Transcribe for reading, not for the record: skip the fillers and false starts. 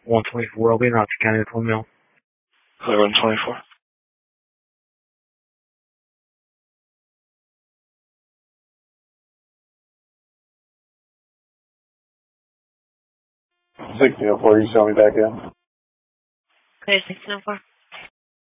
124, I'll be in Knox County with 1 mil. Clear 124. Before you sell me back in. Clear 1604.